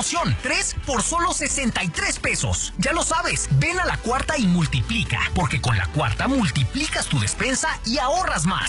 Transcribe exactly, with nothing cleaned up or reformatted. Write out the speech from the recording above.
promoción. Tres por solo sesenta y tres pesos. Ya lo sabes, ven a La Cuarta y multiplica, porque con La Cuarta multiplicas tu despensa y ahorras más.